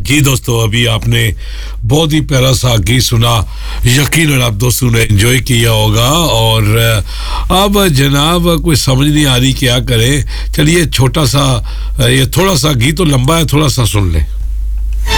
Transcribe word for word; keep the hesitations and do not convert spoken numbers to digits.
जी दोस्तों, अभी आपने बहुत ही प्यारा सा गीत सुना, यकीनन आप दोस्तों ने एंजॉय किया होगा। और अब जनाब कोई समझ नहीं आ रही क्या करें, चलिए छोटा सा, ये थोड़ा सा गीत तो लंबा है, थोड़ा सा सुन लें।